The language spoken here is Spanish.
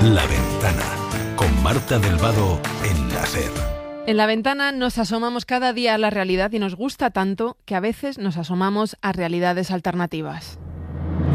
La Ventana, con Marta del Vado en la SER. En La Ventana nos asomamos cada día a la realidad y nos gusta tanto que a veces nos asomamos a realidades alternativas.